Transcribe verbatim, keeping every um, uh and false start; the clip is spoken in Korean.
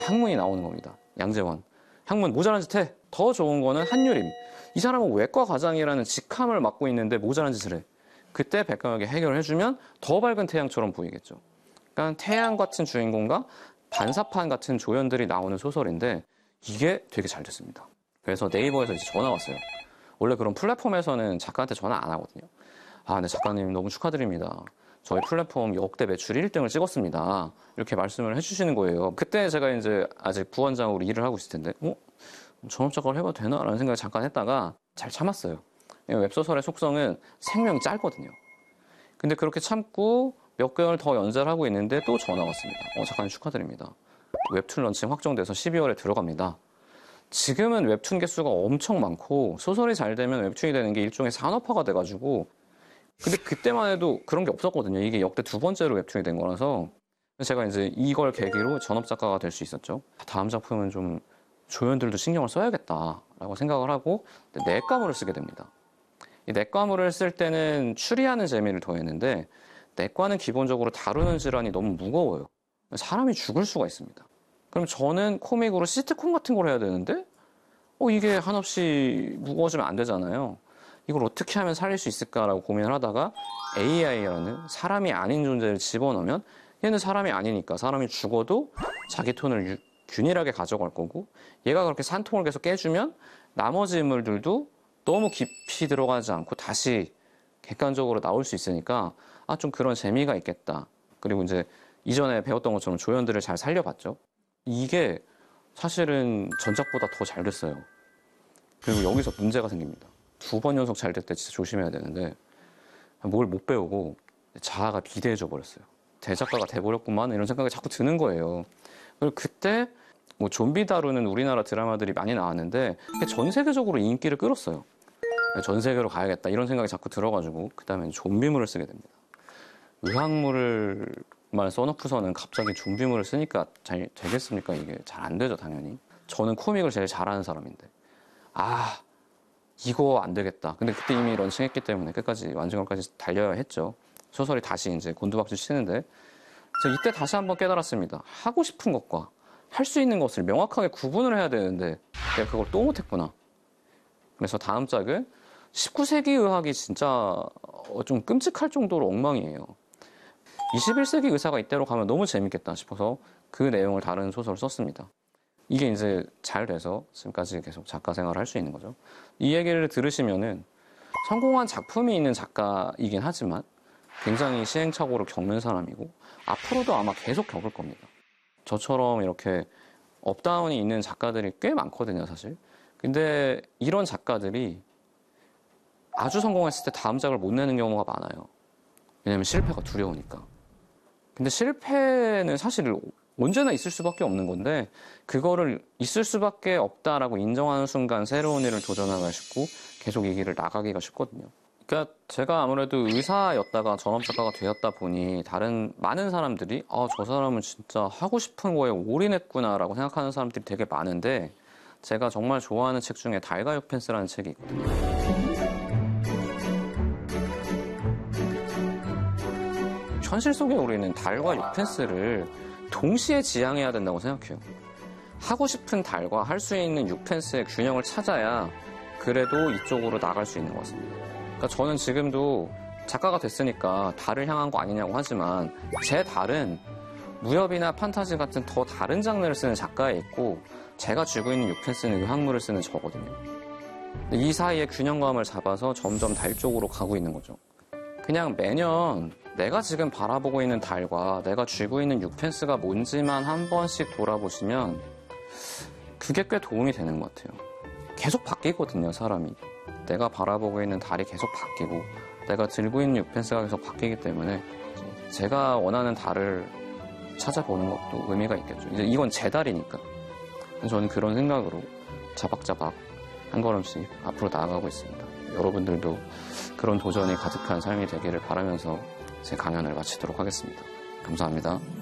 학문이 나오는 겁니다. 양재원. 학문 모자란 짓 해. 더 좋은 거는 한유림. 이 사람은 외과 과장이라는 직함을 맡고 있는데 모자란 짓을 해. 그때 백강혁이 해결을 해주면 더 밝은 태양처럼 보이겠죠. 그러니까 태양 같은 주인공과 반사판 같은 조연들이 나오는 소설인데 이게 되게 잘 됐습니다. 그래서 네이버에서 이제 전화 왔어요. 원래 그런 플랫폼에서는 작가한테 전화 안 하거든요. 아, 네, 작가님 너무 축하드립니다. 저희 플랫폼 역대 매출 일 등을 찍었습니다. 이렇게 말씀을 해주시는 거예요. 그때 제가 이제 아직 부원장으로 일을 하고 있을 텐데, 어? 전업작가를 해봐도 되나? 라는 생각을 잠깐 했다가 잘 참았어요. 웹소설의 속성은 생명이 짧거든요. 근데 그렇게 참고 몇 개월 더 연재를 하고 있는데 또 전화가 왔습니다. 어, 작가님 축하드립니다. 웹툰 런칭 확정돼서 십이월에 들어갑니다. 지금은 웹툰 개수가 엄청 많고 소설이 잘 되면 웹툰이 되는 게 일종의 산업화가 돼가지고 근데 그때만 해도 그런 게 없었거든요. 이게 역대 두 번째로 웹툰이 된 거라서 제가 이제 이걸 계기로 전업작가가 될 수 있었죠. 다음 작품은 좀 조연들도 신경을 써야겠다라고 생각을 하고 내과물을 쓰게 됩니다. 이 내과물을 쓸 때는 추리하는 재미를 더했는데 내과는 기본적으로 다루는 질환이 너무 무거워요. 사람이 죽을 수가 있습니다. 그럼 저는 코믹으로 시트콤 같은 걸 해야 되는데 어 이게 한없이 무거워지면 안 되잖아요. 이걸 어떻게 하면 살릴 수 있을까라고 고민을 하다가 에이아이라는 사람이 아닌 존재를 집어넣으면 얘는 사람이 아니니까 사람이 죽어도 자기 톤을 유, 균일하게 가져갈 거고 얘가 그렇게 산통을 계속 깨주면 나머지 인물들도 너무 깊이 들어가지 않고 다시 객관적으로 나올 수 있으니까 아, 좀 그런 재미가 있겠다. 그리고 이제 이전에 배웠던 것처럼 조연들을 잘 살려봤죠. 이게 사실은 전작보다 더 잘 됐어요. 그리고 여기서 문제가 생깁니다. 두 번 연속 잘 될 때 진짜 조심해야 되는데 뭘 못 배우고 자아가 비대해져 버렸어요. 대작가가 돼버렸구만 이런 생각이 자꾸 드는 거예요. 그리고 그때 뭐 좀비 다루는 우리나라 드라마들이 많이 나왔는데 전 세계적으로 인기를 끌었어요. 전 세계로 가야겠다 이런 생각이 자꾸 들어가지고 그 다음에 좀비물을 쓰게 됩니다. 의학물만 써놓고서는 갑자기 좀비물을 쓰니까 잘 되겠습니까? 이게 잘 안 되죠 당연히. 저는 코믹을 제일 잘하는 사람인데 아 이거 안 되겠다. 근데 그때 이미 런칭했기 때문에 끝까지 완전까지 달려야 했죠. 소설이 다시 이제 곤두박질 치는데 저 이때 다시 한번 깨달았습니다. 하고 싶은 것과 할 수 있는 것을 명확하게 구분을 해야 되는데 내가 그걸 또 못했구나. 그래서 다음 짝은 십구 세기 의학이 진짜 좀 끔찍할 정도로 엉망이에요. 이십일 세기 의사가 이때로 가면 너무 재밌겠다 싶어서 그 내용을 다루는 소설을 썼습니다. 이게 이제 잘 돼서 지금까지 계속 작가 생활을 할 수 있는 거죠. 이 얘기를 들으시면은 성공한 작품이 있는 작가이긴 하지만 굉장히 시행착오를 겪는 사람이고 앞으로도 아마 계속 겪을 겁니다. 저처럼 이렇게 업다운이 있는 작가들이 꽤 많거든요, 사실. 근데 이런 작가들이 아주 성공했을 때 다음 작을 못 내는 경우가 많아요. 왜냐면 실패가 두려우니까. 근데 실패는 사실 언제나 있을 수밖에 없는 건데 그거를 있을 수밖에 없다라고 인정하는 순간 새로운 일을 도전하기가 쉽고 계속 이 길을 나가기가 쉽거든요. 그러니까 제가 아무래도 의사였다가 전업작가가 되었다 보니 다른 많은 사람들이 아, 저 사람은 진짜 하고 싶은 거에 올인했구나라고 생각하는 사람들이 되게 많은데 제가 정말 좋아하는 책 중에 달과 육펜스라는 책이 있거든요. 현실 속에 우리는 달과 육펜스를 동시에 지향해야 된다고 생각해요. 하고 싶은 달과 할 수 있는 육펜스의 균형을 찾아야 그래도 이쪽으로 나갈 수 있는 것 같습니다. 그러니까 저는 지금도 작가가 됐으니까 달을 향한 거 아니냐고 하지만 제 달은 무협이나 판타지 같은 더 다른 장르를 쓰는 작가에 있고 제가 쥐고 있는 육펜스는 의학물을 쓰는 저거든요. 이 사이에 균형감을 잡아서 점점 달 쪽으로 가고 있는 거죠. 그냥 매년 내가 지금 바라보고 있는 달과 내가 쥐고 있는 육펜스가 뭔지만 한 번씩 돌아보시면 그게 꽤 도움이 되는 것 같아요. 계속 바뀌거든요, 사람이. 내가 바라보고 있는 달이 계속 바뀌고 내가 들고 있는 육펜스가 계속 바뀌기 때문에 제가 원하는 달을 찾아보는 것도 의미가 있겠죠. 이제 이건 제 달이니까. 저는 그런 생각으로 자박자박 한 걸음씩 앞으로 나아가고 있습니다. 여러분들도 그런 도전이 가득한 삶이 되기를 바라면서 제 강연을 마치도록 하겠습니다. 감사합니다.